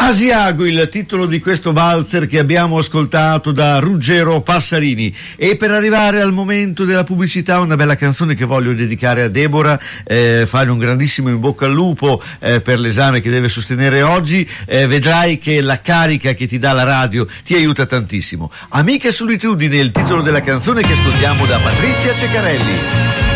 Asiago, il titolo di questo valzer che abbiamo ascoltato da Ruggero Passarini. E per arrivare al momento della pubblicità, una bella canzone che voglio dedicare a Deborah, fare un grandissimo in bocca al lupo per l'esame che deve sostenere oggi. Vedrai che la carica che ti dà la radio ti aiuta tantissimo. Amiche Solitudine, il titolo della canzone che ascoltiamo da Patrizia Ceccarelli.